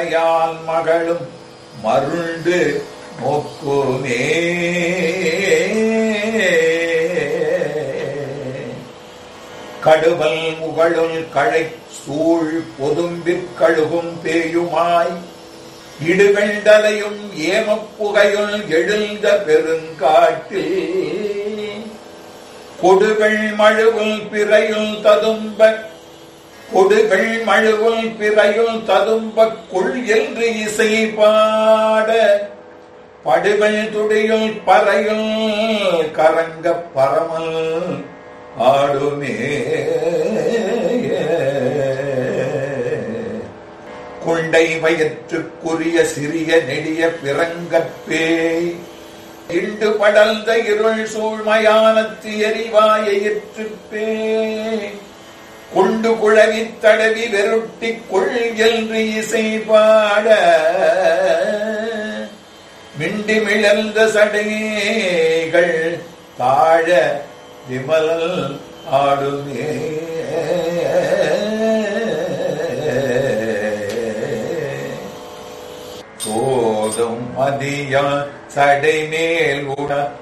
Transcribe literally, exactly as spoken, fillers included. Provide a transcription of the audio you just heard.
மனையால் மகளும் மருண்டு நோக்குமே. கடுவல் முகழுள் களை சூழ் பொதும்பிற் கழுகும் பேயுமாய் இடுகண்டலையும் ஏமப்புகையுள் எழுந்த பெருங்காட்டில் கொடுகள் மழுவுள் பிறையுள் ததும்ப கொடுகள் மழுவுள் பிறையுள் ததும்ப கொள் என்று இசை பாட படுகள் துடியுள் பறையுள் கரங்க பரமல் ஆடுமே. குண்டை வயிற்றுக்குரிய சிறிய நெடிய பிறங்கற்பே இண்டு படர்ந்த இருள் சூழ்மயானத்து எரிவாயிற்றுப்பே கொண்டு குழவி தடவி வெருட்டி கொள் என்று இசை பாட மிண்டி மிளர்ந்த சடைகள் தாழ விமலல் ஆடுமே. சோதும் மதியா சடை மேல் உட